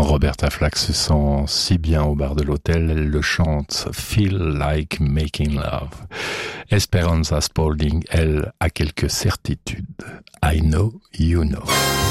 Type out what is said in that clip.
Roberta Flack se sent si bien au bar de l'hôtel, elle le chante « Feel like making love ». Esperanza Spalding, elle, a quelques certitudes. I know, you know.